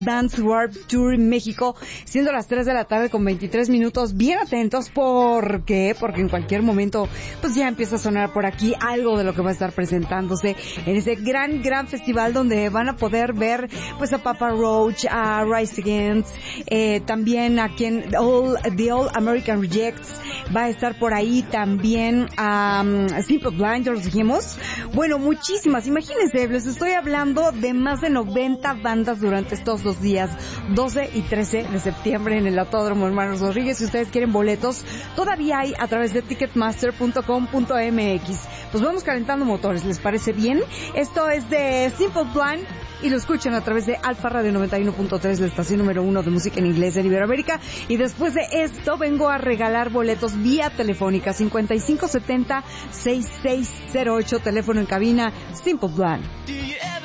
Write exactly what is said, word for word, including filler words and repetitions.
Dance Warped Tour en México, siendo las tres de la tarde con veintitrés minutos. Bien atentos, ¿por qué? Porque en cualquier momento pues ya empieza a sonar por aquí algo de lo que va a estar presentándose en ese gran, gran festival donde van a poder ver pues a Papa Roach, a Rise Against, eh, también a quien All, The All American Rejects va a estar por ahí, también a um, Simple Plan, ya los dijimos. Bueno, muchísimas, imagínense, les estoy hablando de más de noventa bandas durante estos dos días, doce y trece de septiembre en el Autódromo Hermanos Rodríguez. Si ustedes quieren boletos, todavía hay a través de ticketmaster punto com punto m x. Pues vamos calentando motores, ¿les parece bien? Esto es de Simple Plan y lo escuchan a través de Alfa Radio noventa y uno punto tres, la estación número uno de música en inglés en Iberoamérica. Y después de esto vengo a regalar boletos vía telefónica cincuenta y cinco setenta, sesenta y seis cero ocho, teléfono en cabina, Simple Plan.